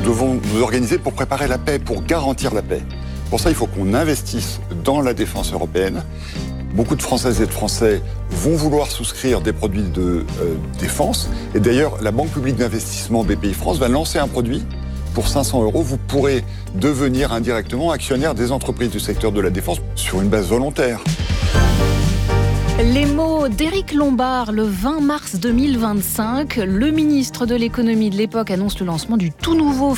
devons nous organiser pour préparer la paix, pour garantir la paix. Pour ça, il faut qu'on investisse dans la défense européenne. Beaucoup de Françaises et de Français vont vouloir souscrire des produits de défense. Et d'ailleurs, la Banque publique d'investissement BPI-France va lancer un produit. Pour 500 €, vous pourrez devenir indirectement actionnaire des entreprises du secteur de la défense sur une base volontaire. Les mots d'Éric Lombard le 20 mars 2025. Le ministre de l'économie de l'époque annonce le lancement du tout nouveau